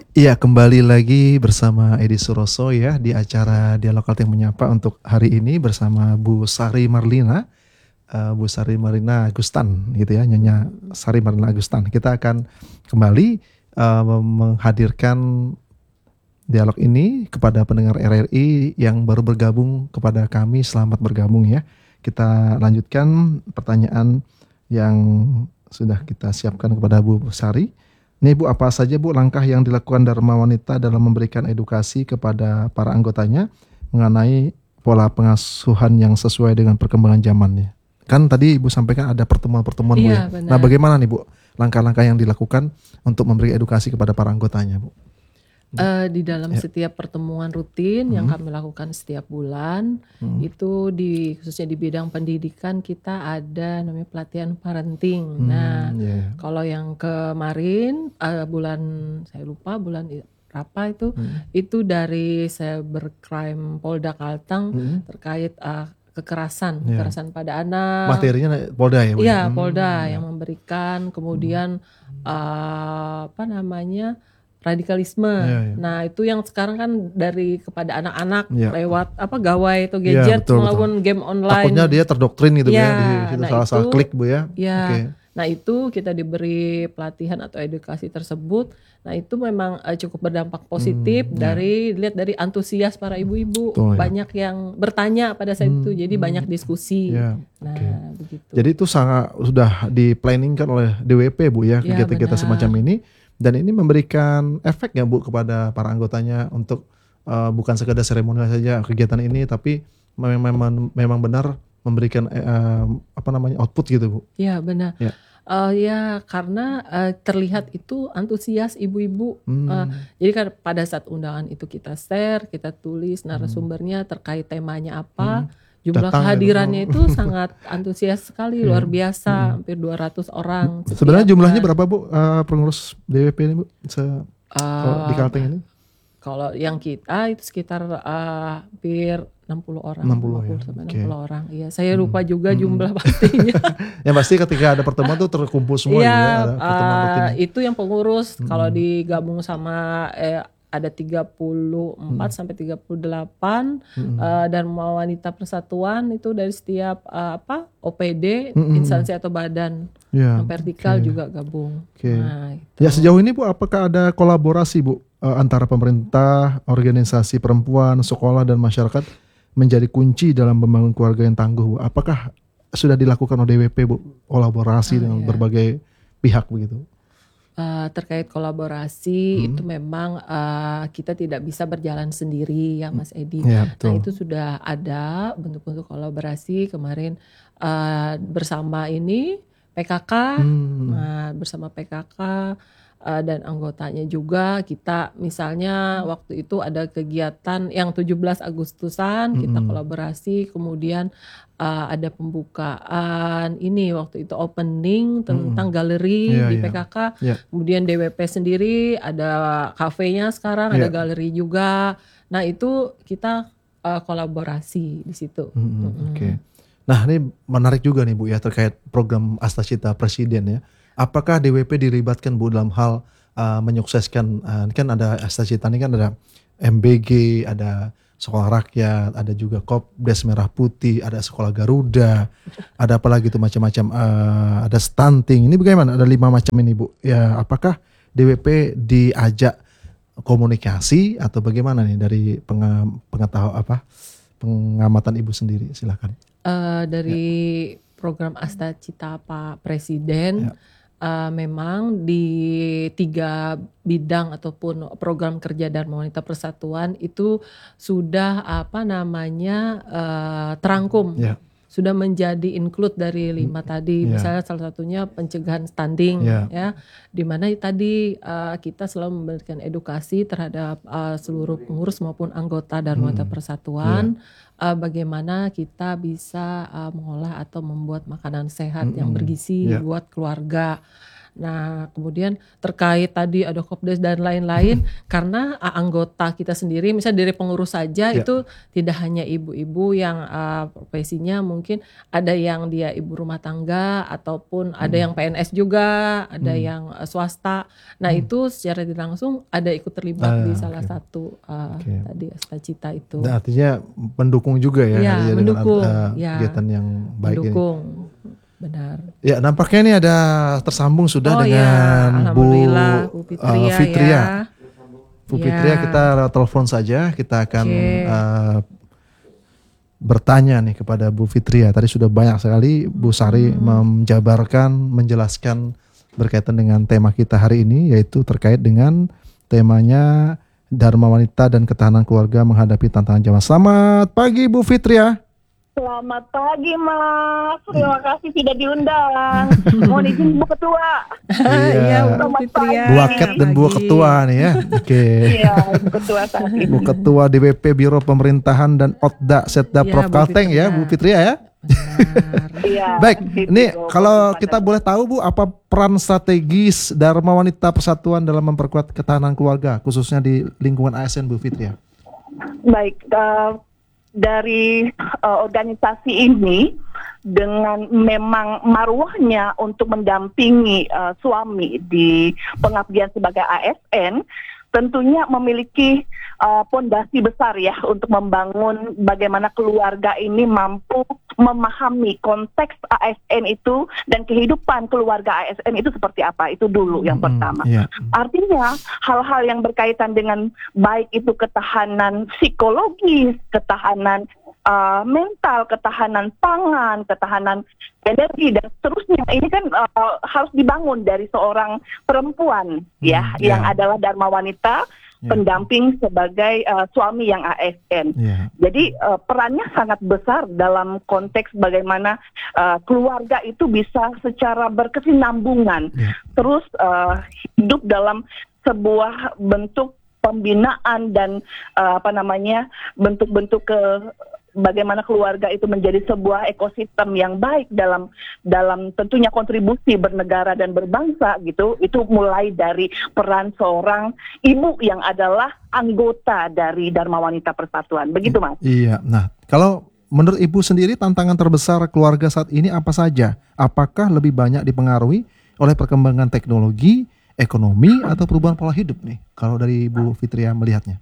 Iya, kembali lagi bersama Edi Suroso ya di acara Dialog Kalteng Menyapa untuk hari ini bersama Bu Sari Marlina, Bu Sari Marlina Agustan gitu ya, Nyonya Sari Marlina Agustan. Kita akan kembali menghadirkan dialog ini kepada pendengar RRI yang baru bergabung kepada kami, selamat bergabung ya. Kita lanjutkan pertanyaan yang sudah kita siapkan kepada Bu Sari. Nih Bu, apa saja Bu langkah yang dilakukan Dharma Wanita dalam memberikan edukasi kepada para anggotanya mengenai pola pengasuhan yang sesuai dengan perkembangan zamannya? Kan tadi Ibu sampaikan ada pertemuan-pertemuan Bu ya. Iya, Nah, benar. bagaimana nih Bu langkah-langkah yang dilakukan untuk memberi edukasi kepada para anggotanya Bu? Di dalam Ya. setiap pertemuan rutin yang kami lakukan setiap bulan, itu khususnya di bidang pendidikan kita ada namanya pelatihan parenting. Nah, Ya. kalau yang kemarin bulan saya lupa bulan berapa itu dari Cybercrime Polda Kalteng terkait kekerasan pada anak. Materinya Polda ya Bu? Iya, Polda yang memberikan, kemudian radikalisme. Iya. Nah, itu yang sekarang kan dari kepada anak-anak Iya. lewat gawai atau Iya, gadget betul. maupun game online. Takutnya dia terdoktrin gitu Bu ya, di Ya, situ nah salah klik Bu ya. ya. Oke. Nah, itu kita diberi pelatihan atau edukasi tersebut. Nah, itu memang cukup berdampak positif dilihat dari antusias para ibu-ibu. Betul, ya. Banyak yang bertanya pada saat itu, jadi banyak diskusi. Ya, Nah, begitu. Jadi itu sangat sudah di-planningkan oleh DWP Bu ya, Ya, kegiatan-kegiatan benar. semacam ini, dan ini memberikan efek ya Bu kepada para anggotanya untuk bukan sekedar seremonial saja kegiatan ini, tapi memang benar memberikan output gitu Bu. Ya, benar. Ya. Ya, karena terlihat itu antusias ibu-ibu. Jadi kan pada saat undangan itu kita share, kita tulis narasumbernya terkait temanya apa. Jumlah Datang kehadirannya itu sangat antusias sekali, luar biasa, hampir 200 orang. Sebenarnya setiap jumlahnya bulan. berapa Bu pengurus DWP ini Bu? Kalau di Kalteng ini? Kalau yang kita itu sekitar hampir 60 orang, 60 ya, 50 sampai oke. 60 orang. Iya, saya lupa juga jumlah pastinya. Yang pasti ketika ada pertemuan tuh terkumpul semua Iya, ya, ada pertemuan rutin. itu yang pengurus. Kalau digabung sama ada 34 sampai 38 Dharma Wanita Persatuan itu dari setiap OPD, instansi atau badan Ya, yang vertikal juga gabung. Oke. Nah, itu. Ya sejauh ini Bu, apakah ada kolaborasi Bu antara pemerintah, organisasi perempuan, sekolah dan masyarakat menjadi kunci dalam membangun keluarga yang tangguh Bu? Apakah sudah dilakukan oleh DWP Bu kolaborasi dengan berbagai pihak begitu? Terkait kolaborasi itu memang kita tidak bisa berjalan sendiri ya Mas Edi. Ya, Nah, betul. itu sudah ada bentuk-bentuk kolaborasi kemarin bersama PKK, bersama PKK dan anggotanya juga. Kita misalnya waktu itu ada kegiatan yang 17 Agustusan kita kolaborasi, kemudian ada pembukaan waktu itu opening tentang galeri Iya, di iya. PKK. Iya. Kemudian DWP sendiri ada kafenya sekarang, ada galeri juga. Nah, itu kita kolaborasi di situ. Oke. Nah ini menarik juga nih Bu ya terkait program Astacita Presiden ya. Apakah DWP dilibatkan Bu dalam hal menyukseskan kan ada Astacita ini kan ada MBG, ada Sekolah Rakyat, ada juga Kopdes Merah Putih, ada Sekolah Garuda, ada apa lagi tuh macam-macam, ada stunting. Ini bagaimana? Ada 5 macam ini Bu. Ya apakah DWP diajak komunikasi atau bagaimana nih dari pengamatan Ibu sendiri? Silakan. Dari program Astacita Pak Presiden memang di 3 bidang ataupun program kerja Dharma Wanita Persatuan itu sudah terangkum, sudah menjadi include dari 5 tadi. Misalnya salah satunya pencegahan stunting ya, di mana tadi kita selalu memberikan edukasi terhadap seluruh pengurus maupun anggota Dharma Wanita Persatuan. Bagaimana kita bisa mengolah atau membuat makanan sehat yang bergizi buat keluarga. Nah, kemudian terkait tadi ada Kopdes dan lain-lain, karena anggota kita sendiri, misalnya dari pengurus saja itu tidak hanya ibu-ibu yang profesinya mungkin ada yang dia ibu rumah tangga ataupun ada yang PNS juga, ada yang swasta. Nah, itu secara tidak langsung ada ikut terlibat di salah satu tadi cita-cita itu. Dan artinya mendukung juga ya, mendukung, dengan kegiatan yang baik mendukung. ini. Benar. Ya, nampaknya ini ada tersambung sudah dengan Bu Fitria. Bu Fitria, kita lewat telepon saja. Kita akan bertanya nih kepada Bu Fitria. Tadi sudah banyak sekali Bu Sari menjabarkan, menjelaskan berkaitan dengan tema kita hari ini, yaitu terkait dengan temanya Dharma Wanita dan Ketahanan Keluarga Menghadapi Tantangan Zaman. Selamat pagi Bu Fitria. Selamat pagi Mas, terima kasih tidak diundang. Mohon izin Bu Ketua. Iya, Bu Fitria. Bu Aket dan Bu Ketua nih ya. Oke. Iya, Bu Ketua saat ini. Bu Ketua DPP Biro Pemerintahan dan Otda Setda Prof Kalteng ya, Bu Fitria ya. Iya. Baik, ini kalau kita boleh tahu Bu, apa peran strategis Dharma Wanita Persatuan dalam memperkuat ketahanan keluarga, khususnya di lingkungan ASN, Bu Fitria? Baik, dari organisasi ini dengan memang marwahnya untuk mendampingi suami di pengabdian sebagai ASN, tentunya memiliki pondasi besar ya untuk membangun bagaimana keluarga ini mampu memahami konteks ASN itu dan kehidupan keluarga ASN itu seperti apa. Itu dulu yang pertama. Artinya hal-hal yang berkaitan dengan baik itu ketahanan psikologis, ketahanan mental, ketahanan pangan, ketahanan energi dan seterusnya. Ini kan harus dibangun dari seorang perempuan yang adalah Dharma Wanita, pendamping sebagai suami yang ASN. Jadi perannya sangat besar dalam konteks bagaimana keluarga itu bisa secara berkesinambungan terus hidup dalam sebuah bentuk pembinaan dan bentuk-bentuk bagaimana keluarga itu menjadi sebuah ekosistem yang baik dalam tentunya kontribusi bernegara dan berbangsa gitu. Itu mulai dari peran seorang ibu yang adalah anggota dari Dharma Wanita Persatuan. Begitu Mas? Iya. Nah, kalau menurut Ibu sendiri tantangan terbesar keluarga saat ini apa saja? Apakah lebih banyak dipengaruhi oleh perkembangan teknologi, ekonomi, atau perubahan pola hidup nih? Kalau dari Ibu Fitria melihatnya?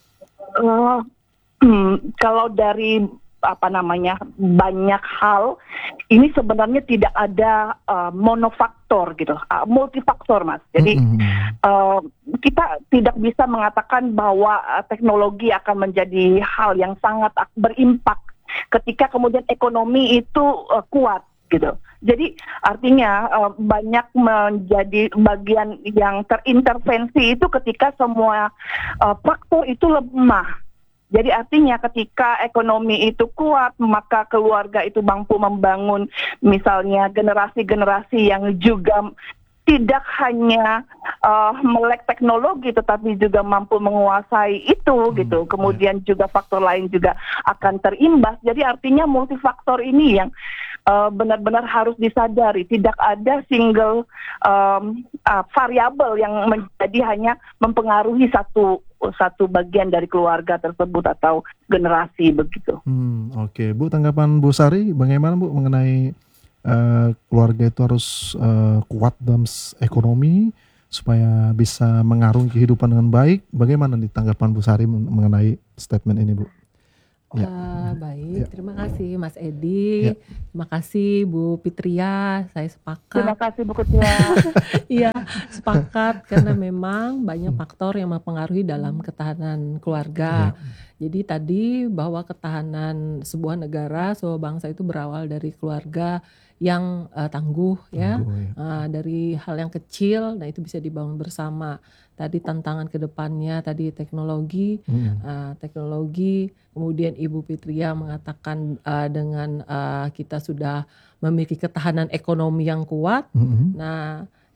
Kalau dari banyak hal ini sebenarnya tidak ada monofaktor gitu, multifaktor Mas. Jadi kita tidak bisa mengatakan bahwa teknologi akan menjadi hal yang sangat berimpak ketika kemudian ekonomi itu kuat gitu. Jadi artinya banyak menjadi bagian yang terintervensi itu ketika semua faktor itu lemah. Jadi artinya ketika ekonomi itu kuat, maka keluarga itu mampu membangun misalnya generasi-generasi yang juga tidak hanya melek teknologi tetapi juga mampu menguasai itu gitu. Kemudian juga faktor lain juga akan terimbas. Jadi artinya multifaktor ini yang benar-benar harus disadari. Tidak ada single variabel yang menjadi hanya mempengaruhi satu bagian dari keluarga tersebut atau generasi begitu. Oke. Bu, tanggapan Bu Sari bagaimana Bu mengenai keluarga itu harus kuat dalam ekonomi supaya bisa mengarungi kehidupan dengan baik? Bagaimana nih tanggapan Bu Sari mengenai statement ini Bu? Baik, terima kasih Mas Edi, terima kasih Bu Fitria, saya sepakat. Terima kasih Bu Ketua. Iya, sepakat karena memang banyak faktor yang mempengaruhi dalam ketahanan keluarga. Jadi tadi bahwa ketahanan sebuah negara, sebuah bangsa itu berawal dari keluarga yang tangguh ya. Dari hal yang kecil, nah itu bisa dibangun bersama. Tadi tantangan ke depannya, tadi teknologi, kemudian Ibu Fitria mengatakan dengan kita sudah memiliki ketahanan ekonomi yang kuat. Nah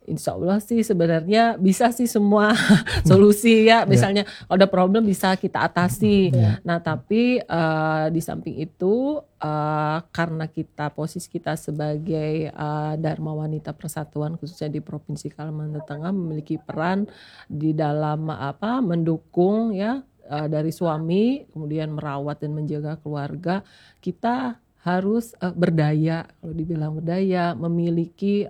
Insya Allah sih sebenarnya bisa sih semua solusi ya. Misalnya kalau ada problem bisa kita atasi. Nah tapi di samping itu karena posisi kita sebagai Dharma Wanita Persatuan khususnya di Provinsi Kalimantan Tengah memiliki peran di dalam mendukung ya dari suami, kemudian merawat dan menjaga keluarga. Kita harus berdaya, kalau dibilang berdaya, memiliki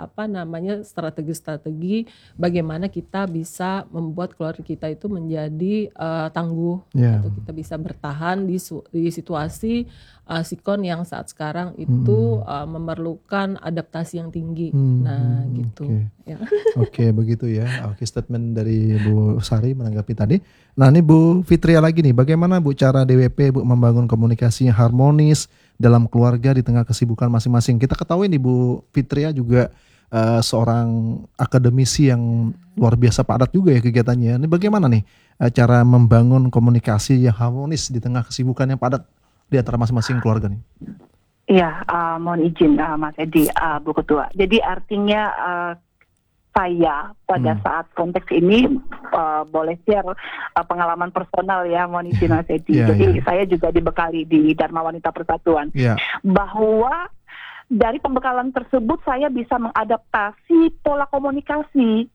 strategi-strategi bagaimana kita bisa membuat keluarga kita itu menjadi tangguh, atau kita bisa bertahan di situasi sikon yang saat sekarang itu memerlukan adaptasi yang tinggi. Nah, gitu. Ya. Oke, begitu ya. Oke, statement dari Bu Sari menanggapi tadi. Nah, ini Bu Fitria lagi nih. Bagaimana Bu cara DWP Bu membangun komunikasi yang harmonis dalam keluarga di tengah kesibukan masing-masing? Kita ketahui nih Bu Fitria juga seorang akademisi yang luar biasa padat juga ya kegiatannya. Ini bagaimana nih cara membangun komunikasi yang harmonis di tengah kesibukan yang padat di antara masing-masing keluarga nih? Iya, mohon izin Mas Edi, Bu Ketua. Jadi artinya saya pada saat konteks ini boleh share pengalaman personal ya, mohon izin Mas Edi. Jadi saya juga dibekali di Dharma Wanita Persatuan bahwa dari pembekalan tersebut saya bisa mengadaptasi pola komunikasi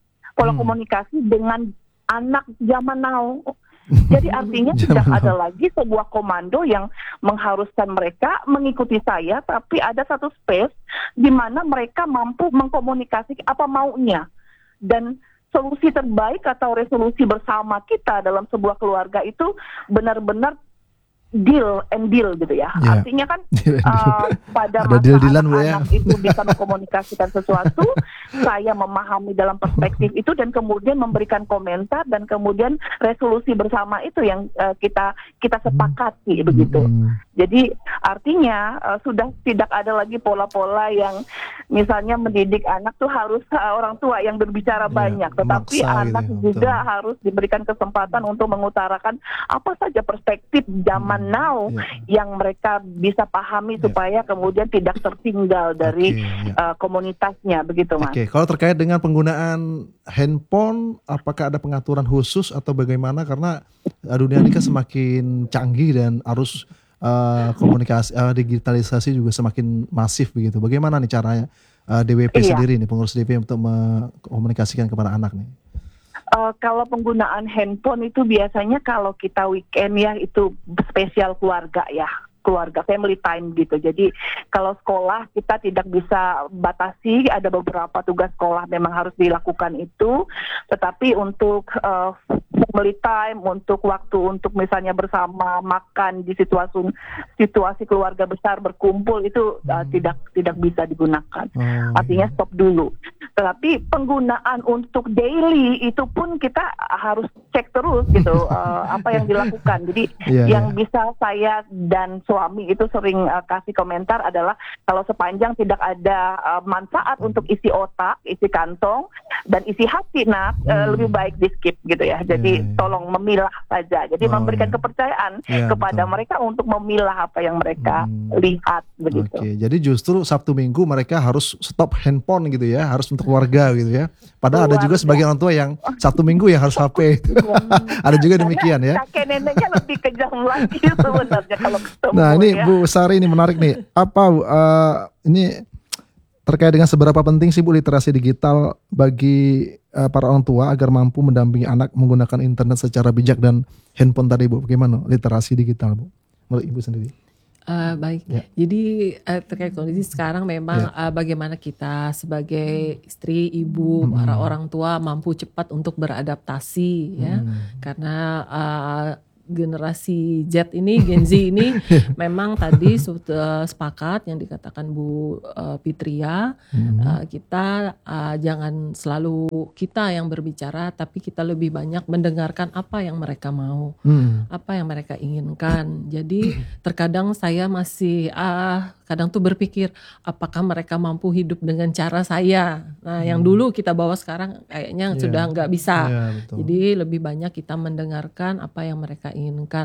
dengan anak zaman now. Jadi artinya tidak ada lagi sebuah komando yang mengharuskan mereka mengikuti saya, tapi ada satu space di mana mereka mampu mengkomunikasi apa maunya. Dan solusi terbaik atau resolusi bersama kita dalam sebuah keluarga itu benar-benar deal and deal gitu ya. Artinya kan pada masa anak itu bisa mengkomunikasikan sesuatu, saya memahami dalam perspektif itu dan kemudian memberikan komentar dan kemudian resolusi bersama itu yang kita sepakati begitu. Jadi artinya sudah tidak ada lagi pola-pola yang misalnya mendidik anak tuh harus orang tua yang berbicara banyak, tetapi anak juga harus diberikan kesempatan untuk mengutarakan apa saja perspektif zaman now yang mereka bisa pahami supaya kemudian tidak tertinggal dari komunitasnya begitu Mas. Kalau terkait dengan penggunaan handphone, apakah ada pengaturan khusus atau bagaimana? Karena dunia ini kan semakin canggih dan arus komunikasi digitalisasi juga semakin masif begitu. Bagaimana nih caranya DWP sendiri nih, pengurus DWP untuk mengkomunikasikan kepada anak nih? Kalau penggunaan handphone itu biasanya kalau kita weekend ya itu spesial keluarga ya, keluarga family time gitu. Jadi kalau sekolah kita tidak bisa batasi, ada beberapa tugas sekolah memang harus dilakukan itu, tetapi untuk family time, untuk waktu untuk misalnya bersama makan di situasi keluarga besar berkumpul itu tidak bisa digunakan. Artinya stop dulu. Tetapi penggunaan untuk daily itu pun kita harus cek terus gitu apa yang dilakukan. Jadi yang bisa saya dan suami itu sering kasih komentar adalah kalau sepanjang tidak ada manfaat untuk isi otak, isi kantong dan isi hati lebih baik di skip gitu ya. Jadi tolong memilah saja. Jadi memberikan kepercayaan kepada mereka untuk memilah apa yang mereka lihat begitu. Jadi justru Sabtu Minggu mereka harus stop handphone gitu ya, harus untuk keluarga gitu ya. Padahal ada juga sebagian orang tua yang Sabtu Minggu ya harus HP. Ada juga demikian ya. Kakek neneknya lebih kejam lagi sebenarnya kalau ketemu. Nah ini Bu Sari ini menarik nih. Apa ini terkait dengan seberapa penting sih Bu literasi digital bagi para orang tua agar mampu mendampingi anak menggunakan internet secara bijak dan handphone tadi Bu? Bagaimana literasi digital Bu? Menurut Ibu sendiri? Baik, jadi terkait kondisi sekarang memang bagaimana kita sebagai istri, ibu, para orang tua mampu cepat untuk beradaptasi ya, karena generasi Z ini, Gen Z ini memang tadi sudah sepakat yang dikatakan Bu Fitria, kita jangan selalu kita yang berbicara, tapi kita lebih banyak mendengarkan apa yang mereka mau, apa yang mereka inginkan. Jadi terkadang saya masih kadang tuh berpikir apakah mereka mampu hidup dengan cara saya. Nah yang dulu kita bawa sekarang kayaknya sudah nggak bisa. Jadi lebih banyak kita mendengarkan apa yang mereka inginkan.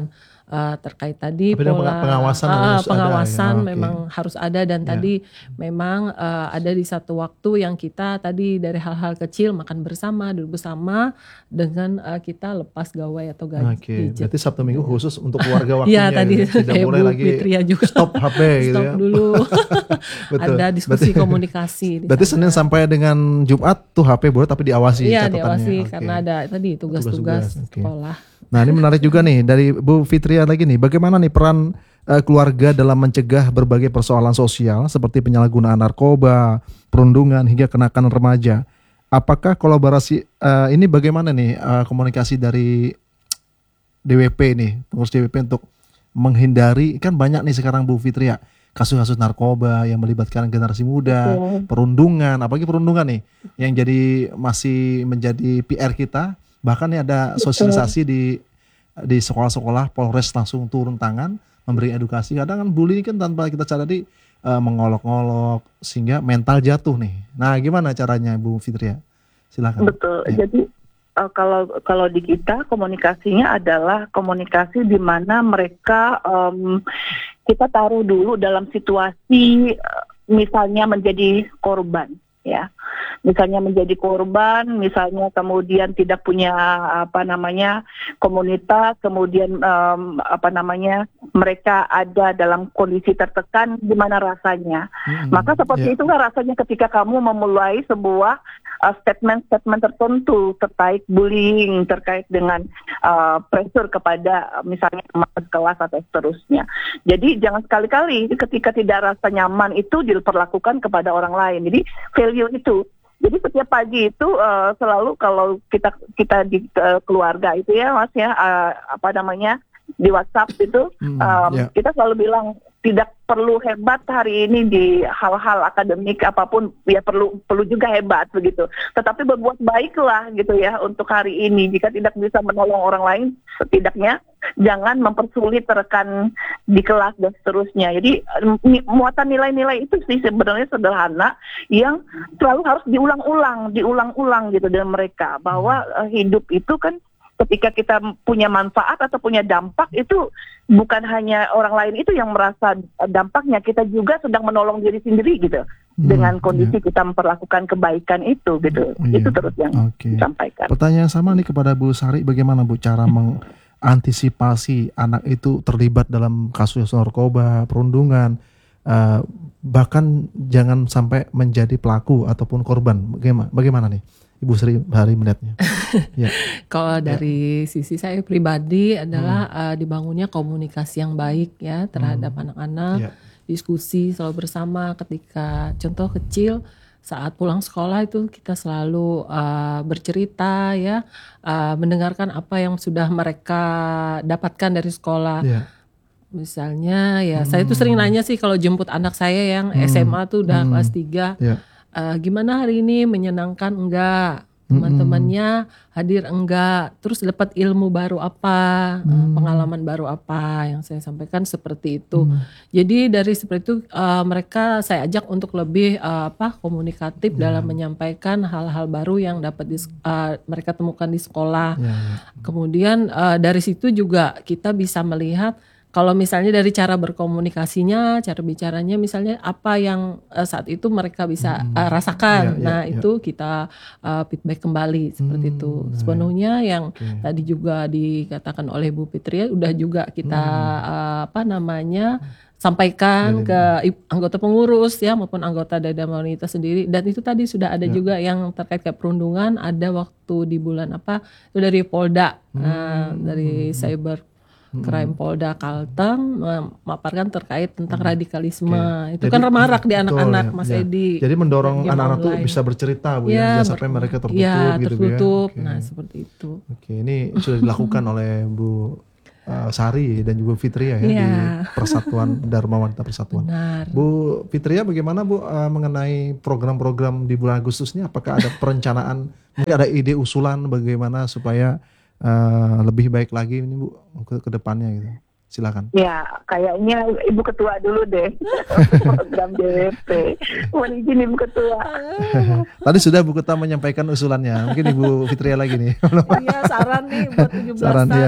terkait tadi tapi pola pengawasan memang harus ada, dan tadi memang ada di satu waktu yang kita tadi dari hal-hal kecil makan bersama, duduk bersama dengan kita lepas gawai atau gadget. Berarti Sabtu Minggu khusus untuk keluarga waktunya. Iya tadi tidak boleh lagi juga stop HP gitu stop ya. dulu. Betul. Ada diskusi komunikasi. Berarti Senin sampai dengan Jumat tuh HP boleh tapi diawasi Iya, catatannya. diawasi karena ada tadi tugas-tugas sekolah. Nah ini menarik juga nih dari Bu Fitria lagi nih. Bagaimana nih peran keluarga dalam mencegah berbagai persoalan sosial seperti penyalahgunaan narkoba, perundungan hingga kenakalan remaja. Apakah kolaborasi ini bagaimana nih komunikasi dari DWP nih, pengurus DWP untuk menghindari, kan banyak nih sekarang Bu Fitria kasus-kasus narkoba yang melibatkan generasi muda, perundungan, apalagi perundungan nih yang jadi masih menjadi PR kita. Bahkan nih ada sosialisasi di sekolah-sekolah, Polres langsung turun tangan memberi edukasi. Kadang kan bully kan tanpa kita sadari mengolok-olok sehingga mental jatuh nih. Nah, gimana caranya Bu Fitria? Silakan. Betul. Ya. Jadi kalau di kita komunikasinya adalah komunikasi di mana mereka kita taruh dulu dalam situasi misalnya menjadi korban, ya. Misalnya menjadi korban, misalnya kemudian tidak punya komunitas, kemudian mereka ada dalam kondisi tertekan, gimana rasanya? Maka seperti itulah rasanya ketika kamu memulai sebuah statement-statement tertentu terkait bullying, terkait dengan pressure kepada misalnya teman kelas atau seterusnya. Jadi jangan sekali-kali ketika tidak rasa nyaman itu diperlakukan kepada orang lain. Jadi value itu. Jadi setiap pagi itu selalu kalau kita di keluarga itu ya Mas ya di WhatsApp itu kita selalu bilang tidak perlu hebat hari ini di hal-hal akademik apapun, ya perlu juga hebat begitu. Tetapi berbuat baiklah gitu ya untuk hari ini. Jika tidak bisa menolong orang lain, setidaknya jangan mempersulit rekan di kelas dan seterusnya. Jadi muatan nilai-nilai itu sih sebenarnya sederhana yang selalu harus diulang-ulang gitu dengan mereka, bahwa hidup itu kan ketika kita punya manfaat atau punya dampak itu bukan hanya orang lain itu yang merasa dampaknya, kita juga sedang menolong diri sendiri gitu dengan kondisi kita memperlakukan kebaikan itu gitu. Itu terus yang disampaikan. Pertanyaan sama nih kepada Bu Sari, bagaimana Bu cara mengantisipasi anak itu terlibat dalam kasus narkoba, perundungan, bahkan jangan sampai menjadi pelaku ataupun korban. Bagaimana nih Ibu Sri Hari melihatnya? Ya. Kalau dari sisi saya pribadi adalah dibangunnya komunikasi yang baik ya terhadap anak-anak, diskusi selalu bersama. Ketika contoh kecil saat pulang sekolah itu kita selalu bercerita ya, mendengarkan apa yang sudah mereka dapatkan dari sekolah. Misalnya ya saya tuh sering nanya sih kalau jemput anak saya yang SMA tuh udah kelas 3. Gimana hari ini, menyenangkan enggak? Teman-temannya hadir enggak? Terus dapat ilmu baru apa? Pengalaman baru apa? Yang saya sampaikan seperti itu. Jadi dari seperti itu mereka saya ajak untuk lebih komunikatif dalam menyampaikan hal-hal baru yang dapat mereka temukan di sekolah. Kemudian dari situ juga kita bisa melihat kalau misalnya dari cara berkomunikasinya, cara bicaranya, misalnya apa yang saat itu mereka bisa rasakan. Itu kita feedback kembali seperti itu. Sepenuhnya yang tadi juga dikatakan oleh Bu Fitria, udah juga kita sampaikan ke anggota pengurus ya maupun anggota Dada Wanita sendiri. Dan itu tadi sudah ada juga yang terkait ke perundungan. Ada waktu di bulan itu dari Polda, dari Cyber Crime Polda Kalteng memaparkan terkait tentang radikalisme. Itu jadi, kan marak di anak-anak Mas Edi. Jadi mendorong anak-anak tuh bisa bercerita Bu ya, jangan sampai mereka tertutup gitu. Nah seperti itu. Ini sudah dilakukan oleh Bu Sari dan juga Fitria ya di Persatuan Dharma Wanita Persatuan. Benar. Bu Fitria bagaimana Bu mengenai program-program di bulan Agustus ini? Apakah ada perencanaan, mungkin ada ide usulan bagaimana supaya lebih baik lagi ini Bu ke depannya gitu. Silakan. Ya, kayaknya Ibu Ketua dulu deh. Program DWP. Mohon izin Ibu Ketua. Tadi sudah Bu Ketua menyampaikan usulannya. Mungkin Ibu Fitria lagi nih. Iya, saran nih buat 17-an. Saran ya.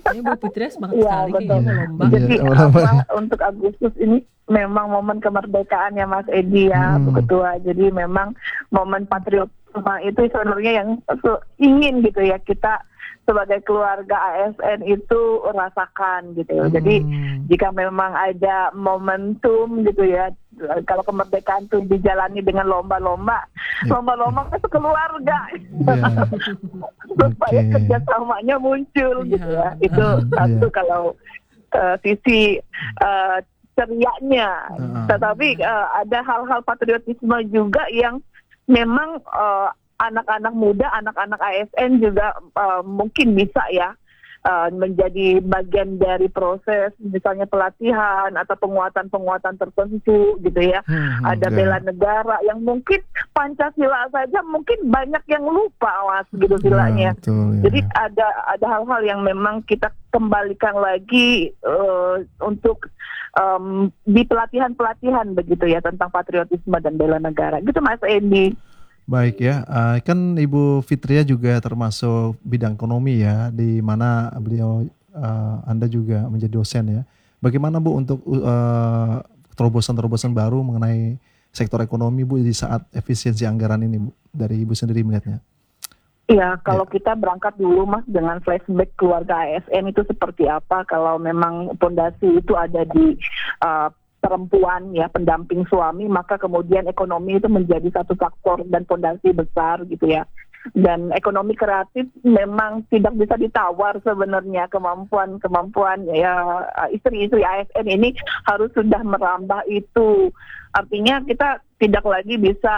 Ini Bu Fitria semangat Iya, sekali betul. kayaknya mau lomba. Jadi lomba. untuk Agustus ini memang momen kemerdekaan ya Mas Edi ya, Bu Ketua. Jadi memang momen patriotisme itu sebenarnya yang ingin gitu ya kita sebagai keluarga ASN itu rasakan gitu. Jadi jika memang ada momentum gitu ya, kalau kemerdekaan itu dijalani dengan lomba-lomba itu keluarga. Supaya kerjasamanya muncul gitu ya. Itu satu kalau sisi cerianya. Tetapi ada hal-hal patriotisme juga yang memang anak-anak muda, anak-anak ASN juga mungkin bisa ya menjadi bagian dari proses misalnya pelatihan atau penguatan-penguatan tertentu gitu ya. Ada bela negara yang mungkin Pancasila saja mungkin banyak yang lupa Mas gitu silanya. Jadi ada hal-hal yang memang kita kembalikan lagi untuk di pelatihan-pelatihan begitu ya tentang patriotisme dan bela negara. Gitu Mas Edi. Baik ya, kan Ibu Fitria juga termasuk bidang ekonomi ya, di mana beliau Anda juga menjadi dosen ya. Bagaimana Bu untuk terobosan-terobosan baru mengenai sektor ekonomi Bu di saat efisiensi anggaran ini Bu, dari Ibu sendiri melihatnya? Iya, kalau kita berangkat dulu Mas dengan flashback keluarga ASN itu seperti apa, kalau memang fondasi itu ada di perempuan ya, pendamping suami, maka kemudian ekonomi itu menjadi satu faktor dan fondasi besar gitu ya. Dan ekonomi kreatif memang tidak bisa ditawar sebenarnya, kemampuan ya istri-istri ASN ini harus sudah merambah itu. Artinya kita tidak lagi bisa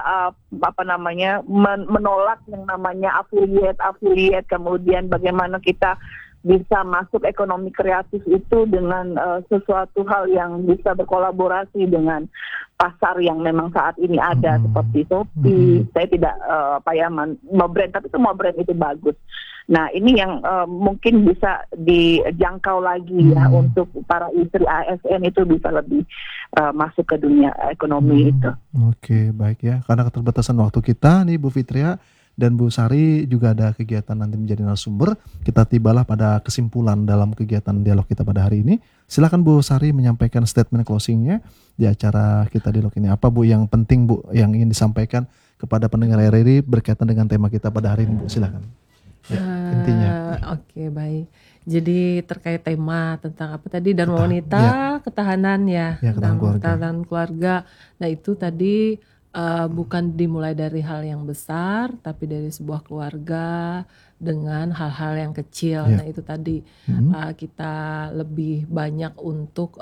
menolak yang namanya affiliate, kemudian bagaimana kita bisa masuk ekonomi kreatif itu dengan sesuatu hal yang bisa berkolaborasi dengan pasar yang memang saat ini ada seperti Shopee. Saya tidak mau brand, tapi semua brand itu bagus. Nah ini yang mungkin bisa dijangkau lagi ya untuk para istri ASN itu bisa lebih masuk ke dunia ekonomi itu. Oke, baik ya. Karena keterbatasan waktu kita nih Bu Fitria dan Bu Sari juga ada kegiatan nanti menjadi narasumber. Kita tibalah pada kesimpulan dalam kegiatan dialog kita pada hari ini. Silakan Bu Sari menyampaikan statement closingnya di acara kita dialog ini. Apa Bu yang penting Bu yang ingin disampaikan kepada pendengar RRI berkaitan dengan tema kita pada hari ini Bu? Silakan. Ya, intinya. Oke, baik. Jadi terkait tema tentang apa tadi, dan wanita, ketahanan ya, ketahanan keluarga. Nah itu tadi bukan dimulai dari hal yang besar, tapi dari sebuah keluarga dengan hal-hal yang kecil. Nah itu tadi kita lebih banyak untuk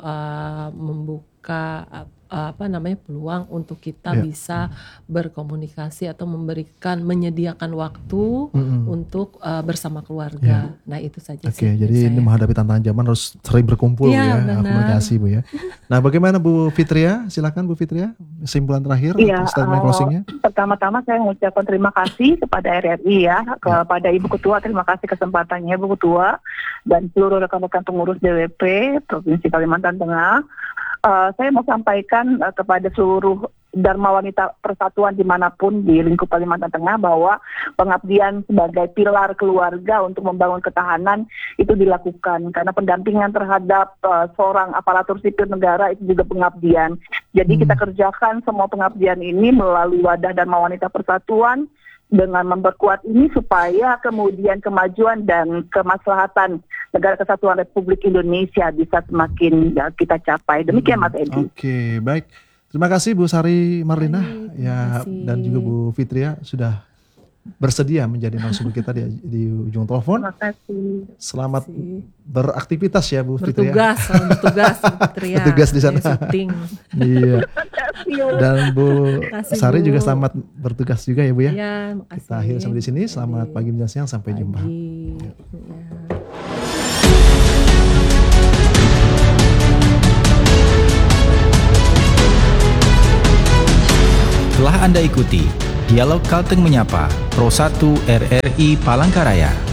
membuka peluang untuk kita bisa berkomunikasi atau menyediakan waktu untuk bersama keluarga. Nah itu saja. Oke, jadi ini menghadapi tantangan zaman harus sering berkumpul ya, komunikasi Bu ya. Nah bagaimana Bu Fitria? Silakan Bu Fitria, kesimpulan terakhir statement closingnya. Pertama-tama saya mengucapkan terima kasih kepada RRI ya, kepada Ibu Ketua, terima kasih kesempatannya Ibu Ketua dan seluruh rekan-rekan pengurus DWP Provinsi Kalimantan Tengah. Saya mau sampaikan kepada seluruh Dharma Wanita Persatuan dimanapun di lingkup Kalimantan Tengah bahwa pengabdian sebagai pilar keluarga untuk membangun ketahanan itu dilakukan karena pendampingan terhadap seorang aparatur sipil negara itu juga pengabdian. Jadi kita kerjakan semua pengabdian ini melalui wadah Dharma Wanita Persatuan dengan memperkuat ini supaya kemudian kemajuan dan kemaslahatan Negara Kesatuan Republik Indonesia bisa semakin kita capai. Demikian Mas Edi. Oke, baik. Terima kasih Bu Sari Marlina dan juga Bu Fitria sudah bersedia menjadi narasumber kita di ujung telepon. Terima kasih. Selamat beraktivitas ya Bu Fitria. Bertugas di sana. Iya. Dan Bu Sari juga selamat bertugas juga ya Bu ya. Iya, makasih. Kita akhir sampai di sini. Selamat pagi dan siang, sampai jumpa. Telah Anda ikuti Dialog Kalteng Menyapa Pro 1 RRI Palangkaraya.